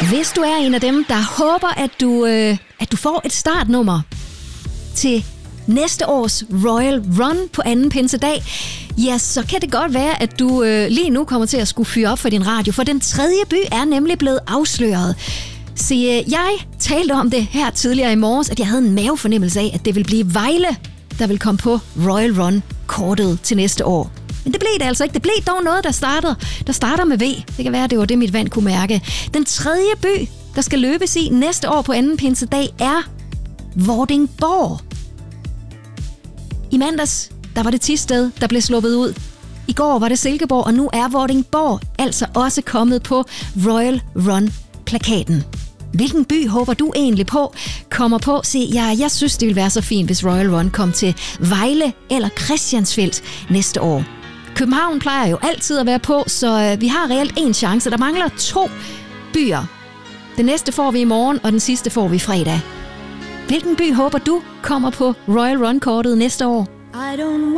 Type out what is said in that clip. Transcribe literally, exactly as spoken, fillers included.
Hvis du er en af dem, der håber, at du, øh, at du får et startnummer til næste års Royal Run på anden pinsedag, ja, så kan det godt være, at du øh, lige nu kommer til at skulle fyre op for din radio, for den tredje by er nemlig blevet afsløret. Så øh, jeg talte om det her tidligere i morges, at jeg havde en mavefornemmelse af, at det ville blive Vejle, der vil komme på Royal Run-kortet til næste år. Men det blev det altså ikke. Det blev dog noget, der starter, der starter med V. Det kan være, at det var det, mit vand kunne mærke. Den tredje by, der skal løbes i næste år på anden pinsedag, er Vordingborg. I mandags, der var det Thisted, der blev sluppet ud. I går var det Silkeborg, og nu er Vordingborg altså også kommet på Royal Run-plakaten. Hvilken by håber du egentlig på kommer på? Se, ja, jeg synes, det ville være så fint, hvis Royal Run kom til Vejle eller Christiansfeld næste år. København plejer jo altid at være på, så vi har reelt en chance. Der mangler to byer. Den næste får vi i morgen, og den sidste får vi fredag. Hvilken by håber du kommer på Royal Run-kortet næste år? I don't